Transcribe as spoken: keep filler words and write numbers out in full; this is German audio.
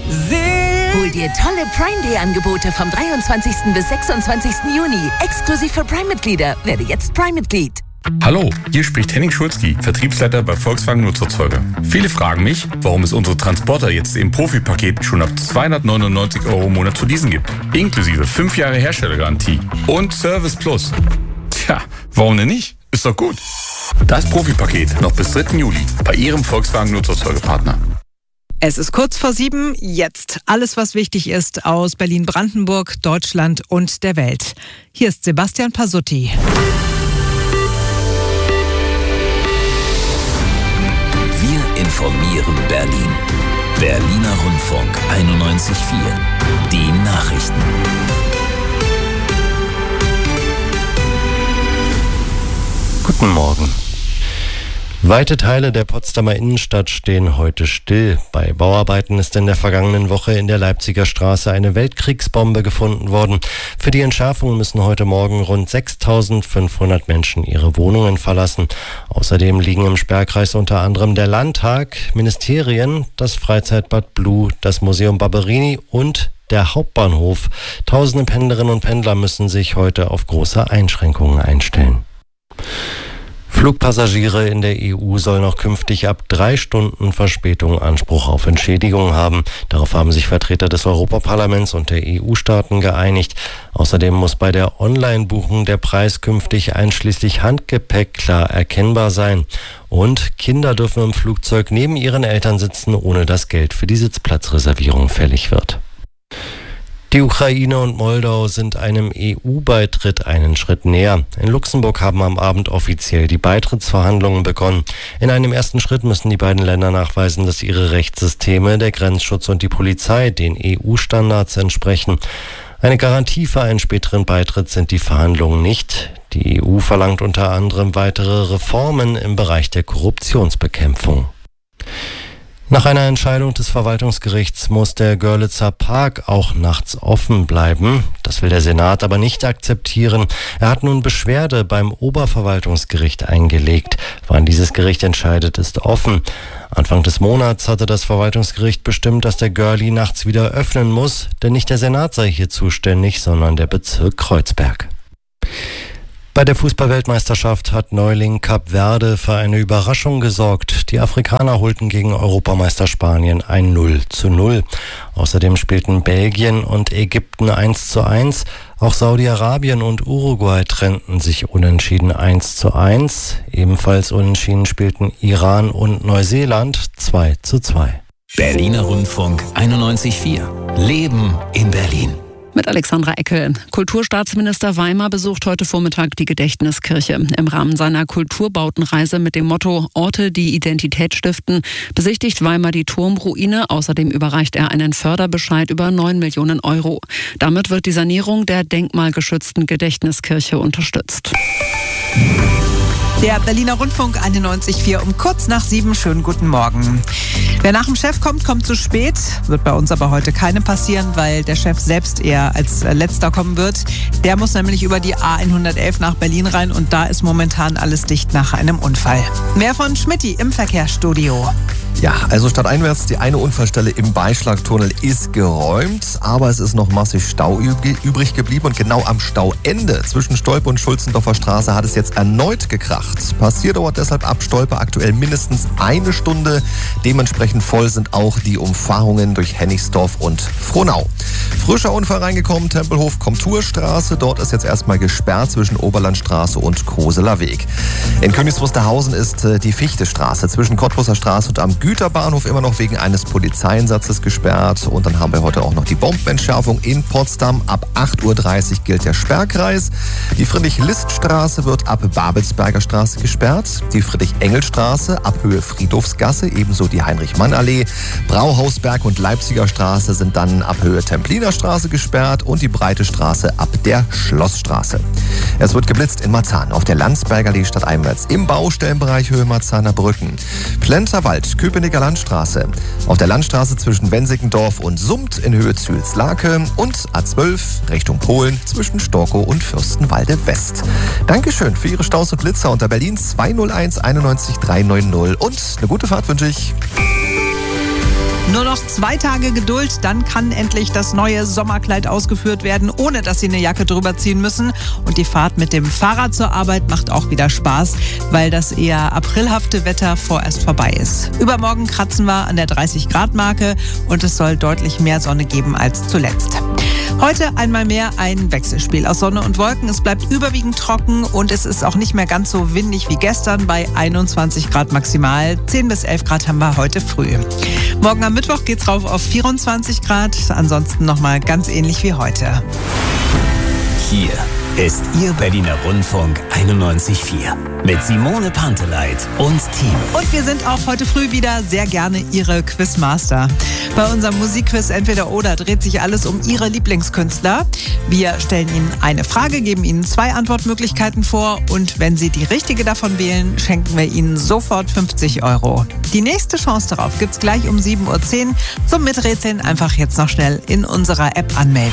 Hol dir tolle Prime Day Angebote vom dreiundzwanzigsten bis sechsundzwanzigsten Juni. Exklusiv für Prime-Mitglieder. Werde jetzt Prime-Mitglied. Hallo, hier spricht Henning Schulzki, Vertriebsleiter bei Volkswagen Nutzerzeuger. Viele fragen mich, warum es unsere Transporter jetzt im Profi-Paket schon ab zweihundertneunundneunzig Euro im Monat zu leasen gibt. Inklusive fünf Jahre Herstellergarantie und Service Plus. Tja, warum denn nicht? Ist doch gut. Das Profi-Paket noch bis dritten Juli bei Ihrem Volkswagen Nutzerzeugerpartner. Es ist kurz vor sieben. Jetzt alles, was wichtig ist aus Berlin-Brandenburg, Deutschland und der Welt. Hier ist Sebastian Pasutti. Wir informieren Berlin. Berliner Rundfunk einundneunzig Komma vier. Die Nachrichten. Guten Morgen. Weite Teile der Potsdamer Innenstadt stehen heute still. Bei Bauarbeiten ist in der vergangenen Woche in der Leipziger Straße eine Weltkriegsbombe gefunden worden. Für die Entschärfung müssen heute Morgen rund sechstausendfünfhundert Menschen ihre Wohnungen verlassen. Außerdem liegen im Sperrkreis unter anderem der Landtag, Ministerien, das Freizeitbad Blue, das Museum Barberini und der Hauptbahnhof. Tausende Pendlerinnen und Pendler müssen sich heute auf große Einschränkungen einstellen. Flugpassagiere in der E U sollen auch künftig ab drei Stunden Verspätung Anspruch auf Entschädigung haben. Darauf haben sich Vertreter des Europaparlaments und der E U-Staaten geeinigt. Außerdem muss bei der Online-Buchung der Preis künftig einschließlich Handgepäck klar erkennbar sein. Und Kinder dürfen im Flugzeug neben ihren Eltern sitzen, ohne dass Geld für die Sitzplatzreservierung fällig wird. Die Ukraine und Moldau sind einem E U-Beitritt einen Schritt näher. In Luxemburg haben am Abend offiziell die Beitrittsverhandlungen begonnen. In einem ersten Schritt müssen die beiden Länder nachweisen, dass ihre Rechtssysteme, der Grenzschutz und die Polizei den E U-Standards entsprechen. Eine Garantie für einen späteren Beitritt sind die Verhandlungen nicht. Die E U verlangt unter anderem weitere Reformen im Bereich der Korruptionsbekämpfung. Nach einer Entscheidung des Verwaltungsgerichts muss der Görlitzer Park auch nachts offen bleiben. Das will der Senat aber nicht akzeptieren. Er hat nun Beschwerde beim Oberverwaltungsgericht eingelegt. Wann dieses Gericht entscheidet, ist offen. Anfang des Monats hatte das Verwaltungsgericht bestimmt, dass der Görli nachts wieder öffnen muss, denn nicht der Senat sei hier zuständig, sondern der Bezirk Kreuzberg. Bei der Fußball-Weltmeisterschaft hat Neuling Kap Verde für eine Überraschung gesorgt. Die Afrikaner holten gegen Europameister Spanien ein null zu null. Außerdem spielten Belgien und Ägypten eins zu eins. Auch Saudi-Arabien und Uruguay trennten sich unentschieden eins zu eins. Ebenfalls unentschieden spielten Iran und Neuseeland zwei zu zwei. Berliner Rundfunk einundneunzig Komma vier. Leben in Berlin. Mit Alexandra Eckel. Kulturstaatsminister Weimar besucht heute Vormittag die Gedächtniskirche. Im Rahmen seiner Kulturbautenreise mit dem Motto Orte, die Identität stiften, besichtigt Weimar die Turmruine. Außerdem überreicht er einen Förderbescheid über neun Millionen Euro. Damit wird die Sanierung der denkmalgeschützten Gedächtniskirche unterstützt. Der Berliner Rundfunk einundneunzig Komma vier um kurz nach sieben. Schönen guten Morgen. Wer nach dem Chef kommt, kommt zu spät. Wird bei uns aber heute keinem passieren, weil der Chef selbst eher als letzter kommen wird. Der muss nämlich über die A hundertelf nach Berlin rein und da ist momentan alles dicht nach einem Unfall. Mehr von Schmitty im Verkehrsstudio. Ja, also stadteinwärts, die eine Unfallstelle im Beischlagtunnel ist geräumt, aber es ist noch massig Stau übrig geblieben und genau am Stauende zwischen Stolpe und Schulzendorfer Straße hat es jetzt erneut gekracht. Passiert dauert deshalb ab Stolpe aktuell mindestens eine Stunde. Dementsprechend voll sind auch die Umfahrungen durch Hennigsdorf und Frohnau. Frischer Unfall reingekommen, Tempelhof Komturstraße. Dort ist jetzt erstmal gesperrt zwischen Oberlandstraße und Koseler Weg. In Königs Wusterhausen ist die Fichtestraße zwischen Cottbusser Straße und am Güterbahnhof immer noch wegen eines Polizeieinsatzes gesperrt. Und dann haben wir heute auch noch die Bombenentschärfung in Potsdam. Ab acht Uhr dreißig gilt der Sperrkreis. Die Friedrich-List-Straße wird ab Babelsberger Straße gesperrt. Die Friedrich-Engel-Straße ab Höhe Friedhofsgasse, ebenso die Heinrich-Mann-Allee. Brauhausberg und Leipziger Straße sind dann ab Höhe Templiner Straße gesperrt und die Breite Straße ab der Schlossstraße. Es wird geblitzt in Marzahn auf der Landsberger Allee stadteinwärts im Baustellenbereich Höhe Marzahner Brücken. Plenterwald, Köpenicker Landstraße. Auf der Landstraße zwischen Wensickendorf und Summt in Höhe Zühlslake und A zwölf Richtung Polen zwischen Storkow und Fürstenwalde West. Dankeschön für Ihre Staus und Blitzer unter Berlin zwei null eins einundneunzig drei neun null und eine gute Fahrt wünsche ich. Nur noch zwei Tage Geduld, dann kann endlich das neue Sommerkleid ausgeführt werden, ohne dass Sie eine Jacke drüber ziehen müssen. Und die Fahrt mit dem Fahrrad zur Arbeit macht auch wieder Spaß, weil das eher aprilhafte Wetter vorerst vorbei ist. Übermorgen kratzen wir an der dreißig Grad Marke und es soll deutlich mehr Sonne geben als zuletzt. Heute einmal mehr ein Wechselspiel aus Sonne und Wolken. Es bleibt überwiegend trocken und es ist auch nicht mehr ganz so windig wie gestern bei einundzwanzig Grad maximal. zehn bis elf Grad haben wir heute früh. Morgen am Mittwoch geht's rauf auf vierundzwanzig Grad. Ansonsten nochmal ganz ähnlich wie heute. Hier ist Ihr Berliner Rundfunk einundneunzig Komma vier mit Simone Panteleit und Team. Und wir sind auch heute früh wieder sehr gerne Ihre Quizmaster. Bei unserem Musikquiz Entweder-Oder dreht sich alles um Ihre Lieblingskünstler. Wir stellen Ihnen eine Frage, geben Ihnen zwei Antwortmöglichkeiten vor und wenn Sie die richtige davon wählen, schenken wir Ihnen sofort fünfzig Euro. Die nächste Chance darauf gibt's gleich um sieben Uhr zehn. Zum Miträtseln einfach jetzt noch schnell in unserer App anmelden.